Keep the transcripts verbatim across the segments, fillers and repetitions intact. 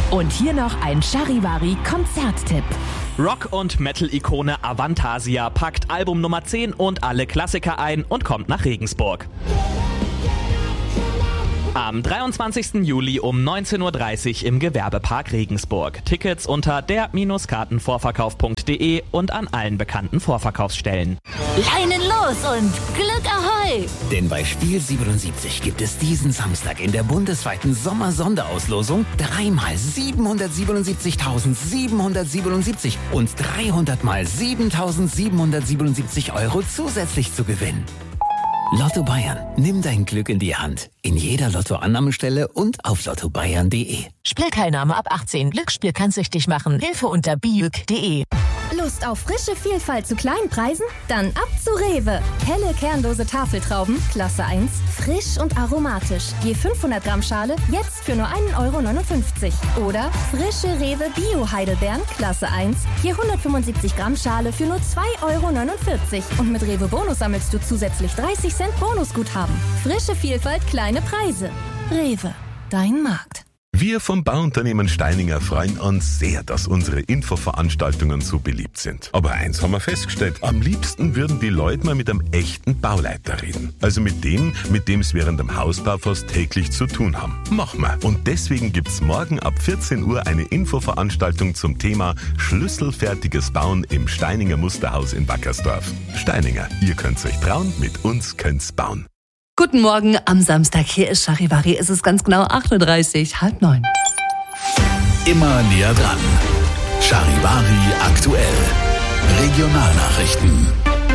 Und hier noch ein Charivari-Konzerttipp. Rock- und Metal-Ikone Avantasia packt Album Nummer zehn und alle Klassiker ein und kommt nach Regensburg. Am dreiundzwanzigsten Juli um neunzehn Uhr dreißig im Gewerbepark Regensburg. Tickets unter der Kartenvorverkauf punkt de und an allen bekannten Vorverkaufsstellen. Leinen los und Glück Ahoi! Denn bei Spiel siebenundsiebzig gibt es diesen Samstag in der bundesweiten Sommer-Sonderauslosung dreimal siebenhundertsiebenundsiebzigtausendsiebenhundertsiebenundsiebzig und dreihundert mal siebentausendsiebenhundertsiebenundsiebzig Euro zusätzlich zu gewinnen. Lotto Bayern. Nimm dein Glück in die Hand. In jeder Lottoannahmestelle und auf lotto bayern punkt de. Spielteilnahme ab achtzehn. Glücksspiel kann süchtig machen. Hilfe unter biüg punkt de. Lust auf frische Vielfalt zu kleinen Preisen? Dann ab zu Rewe. Helle kernlose Tafeltrauben, Klasse eins, frisch und aromatisch. Je fünfhundert Gramm Schale, jetzt für nur ein Euro neunundfünfzig. Oder frische Rewe Bio-Heidelbeeren, Klasse eins, je hundertfünfundsiebzig Gramm Schale für nur zwei Euro neunundvierzig. Und mit Rewe Bonus sammelst du zusätzlich dreißig Cent Bonusguthaben. Frische Vielfalt, kleine Preise. Rewe, dein Markt. Wir vom Bauunternehmen Steininger freuen uns sehr, dass unsere Infoveranstaltungen so beliebt sind. Aber eins haben wir festgestellt, am liebsten würden die Leute mal mit einem echten Bauleiter reden. Also mit dem, mit dem es während dem Hausbau fast täglich zu tun haben. Machen wir. Und deswegen gibt's morgen ab vierzehn Uhr eine Infoveranstaltung zum Thema Schlüsselfertiges Bauen im Steininger Musterhaus in Wackersdorf. Steininger, ihr könnt's euch trauen, mit uns könnt's bauen. Guten Morgen am Samstag, hier ist Charivari, es ist ganz genau acht Uhr dreißig, halb neun. Immer näher dran. Charivari aktuell. Regionalnachrichten.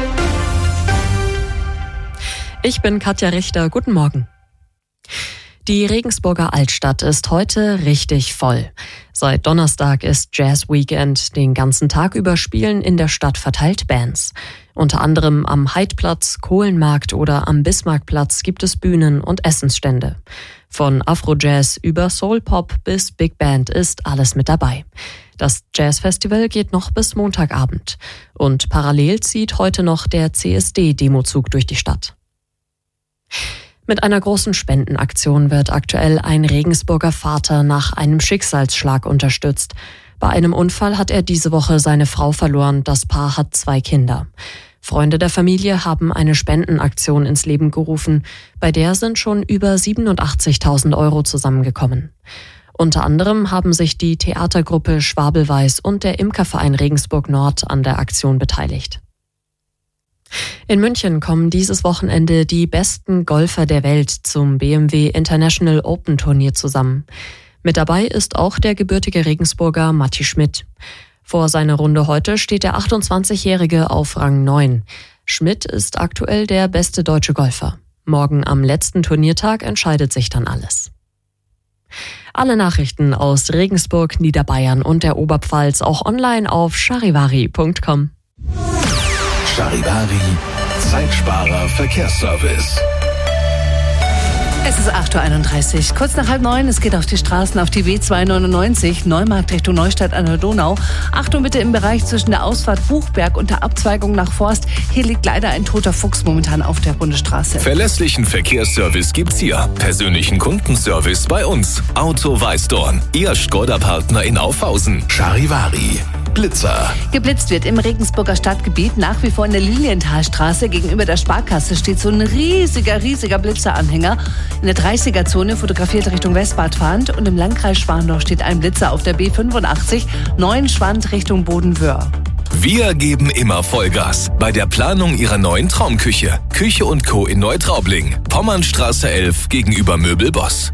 Ich bin Katja Richter, guten Morgen. Die Regensburger Altstadt ist heute richtig voll. Seit Donnerstag ist Jazz Weekend. Den ganzen Tag über spielen in der Stadt verteilt Bands. Unter anderem am Heidplatz, Kohlenmarkt oder am Bismarckplatz gibt es Bühnen und Essensstände. Von Afro-Jazz über Soul-Pop bis Big Band ist alles mit dabei. Das Jazzfestival geht noch bis Montagabend. Und parallel zieht heute noch der C S D-Demozug durch die Stadt. Mit einer großen Spendenaktion wird aktuell ein Regensburger Vater nach einem Schicksalsschlag unterstützt. Bei einem Unfall hat er diese Woche seine Frau verloren. Das Paar hat zwei Kinder. Freunde der Familie haben eine Spendenaktion ins Leben gerufen. Bei der sind schon über siebenundachtzigtausend Euro zusammengekommen. Unter anderem haben sich die Theatergruppe Schwabelweiß und der Imkerverein Regensburg Nord an der Aktion beteiligt. In München kommen dieses Wochenende die besten Golfer der Welt zum B M W International Open Turnier zusammen. Mit dabei ist auch der gebürtige Regensburger Matti Schmidt. Vor seiner Runde heute steht der achtundzwanzigjährige auf Rang neun. Schmidt ist aktuell der beste deutsche Golfer. Morgen am letzten Turniertag entscheidet sich dann alles. Alle Nachrichten aus Regensburg, Niederbayern und der Oberpfalz auch online auf charivari punkt com. Charivari, Zeitsparer Verkehrsservice. Es ist acht Uhr einunddreißig, kurz nach halb neun. Es geht auf die Straßen auf die B zweihundertneunundneunzig, Neumarkt Richtung Neustadt an der Donau. Achtung bitte im Bereich zwischen der Ausfahrt Buchberg und der Abzweigung nach Forst. Hier liegt leider ein toter Fuchs momentan auf der Bundesstraße. Verlässlichen Verkehrsservice gibt's hier. Persönlichen Kundenservice bei uns. Auto Weißdorn, Ihr Skoda-Partner in Aufhausen. Charivari. Blitzer. Geblitzt wird im Regensburger Stadtgebiet. Nach wie vor in der Lilienthalstraße gegenüber der Sparkasse steht so ein riesiger, riesiger Blitzeranhänger. In der dreißiger-Zone fotografiert Richtung Westbad fahrend und im Landkreis Schwandorf steht ein Blitzer auf der B fünfundachtzig, Neuenschwand Richtung Bodenwöhr. Wir geben immer Vollgas bei der Planung Ihrer neuen Traumküche. Küche und Co. in Neutraubling. Pommernstraße elf gegenüber Möbelboss.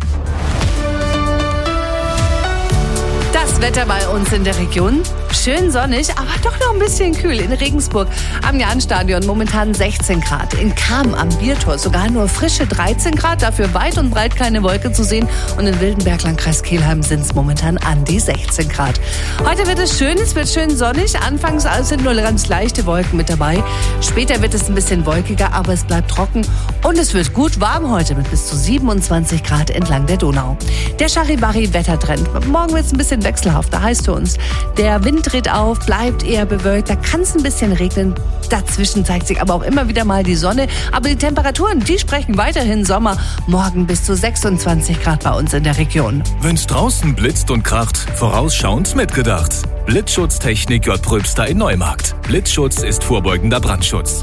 Das Wetter bei uns in der Region. Schön sonnig, aber doch noch ein bisschen kühl. In Regensburg am Jahnstadion momentan sechzehn Grad. In Cham am Biertor sogar nur frische dreizehn Grad. Dafür weit und breit keine Wolke zu sehen. Und in Wildenberg, Landkreis Kelheim, sind es momentan an die sechzehn Grad. Heute wird es schön, es wird schön sonnig. Anfangs sind nur ganz leichte Wolken mit dabei. Später wird es ein bisschen wolkiger, aber es bleibt trocken. Und es wird gut warm heute mit bis zu siebenundzwanzig Grad entlang der Donau. Der Charivari-Wettertrend. Morgen wird es ein bisschen wechselhaft. wechselhaft, da heißt für uns, der Wind dreht auf, bleibt eher bewölkt, da kann es ein bisschen regnen. Dazwischen zeigt sich aber auch immer wieder mal die Sonne. Aber die Temperaturen, die sprechen weiterhin Sommer. Morgen bis zu sechsundzwanzig Grad bei uns in der Region. Wenn's draußen blitzt und kracht, vorausschauend mitgedacht. Blitzschutztechnik J. Pröbster in Neumarkt. Blitzschutz ist vorbeugender Brandschutz.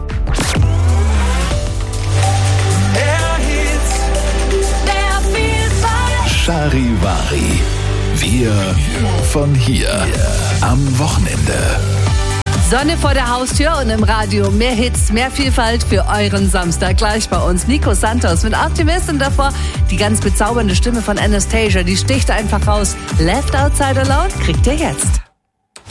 Charivari. Wir von hier. Am Wochenende. Sonne vor der Haustür und im Radio mehr Hits, mehr Vielfalt für euren Samstag. Gleich bei uns Nico Santos mit Optimist und davor die ganz bezaubernde Stimme von Anastasia. Die sticht einfach raus. Left Outside Alone kriegt ihr jetzt.